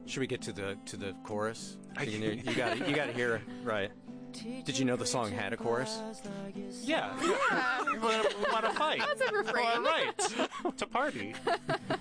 Should we get to the chorus? You got to hear right. Did you know the song had a chorus? Yeah. We want to fight. That's a refrain. All right. To party.